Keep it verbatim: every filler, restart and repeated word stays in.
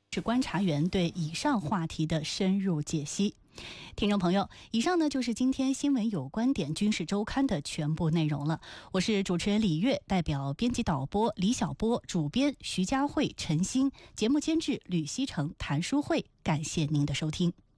是观察员对以上话题的深入解析。听众朋友，以上呢就是今天新闻有观点军事周刊的全部内容了。我是主持人李月，代表编辑导播李小波，主编徐佳慧、陈欣，节目监制吕希成、谭淑慧，感谢您的收听。